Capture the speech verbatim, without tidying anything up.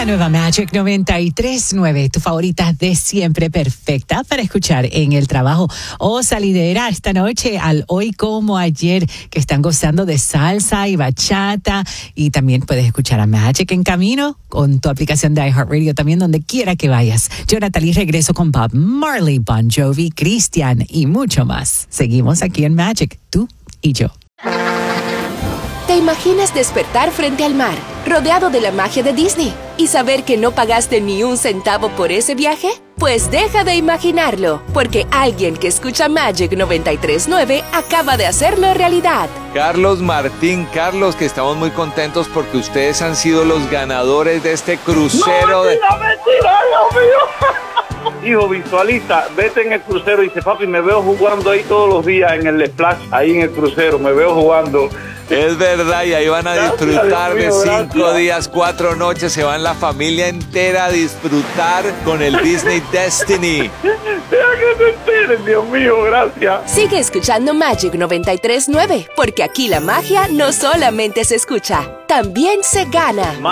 La nueva Magic noventa y tres punto nueve, tu favorita de siempre, perfecta para escuchar en el trabajo o salidera esta noche al Hoy Como Ayer, que están gozando de salsa y bachata, y también puedes escuchar a Magic en camino con tu aplicación de iHeartRadio, también donde quiera que vayas. Yo, Natalie, regreso con Bob Marley, Bon Jovi, Cristian y mucho más. Seguimos aquí en Magic, tú y yo. ¿Te imaginas despertar frente al mar, rodeado de la magia de Disney, y saber que no pagaste ni un centavo por ese viaje? Pues deja de imaginarlo, porque alguien que escucha Magic noventa y tres punto nueve acaba de hacerlo realidad. Carlos Martín, Carlos, que estamos muy contentos porque ustedes han sido los ganadores de este crucero. ¡No, mentira, de... mentira, Dios mío! Hijo, visualiza, vete en el crucero y dice, papi, me veo jugando ahí todos los días en el splash, ahí en el crucero, me veo jugando. Es verdad, y ahí van a disfrutar gracias, de Dios mío, cinco gracias. días, cuatro noches, se van la familia entera a disfrutar con el Disney Destiny. Deja que se enteren, Dios mío, gracias. Sigue escuchando Magic noventa y tres punto nueve, porque aquí la magia no solamente se escucha, también se gana.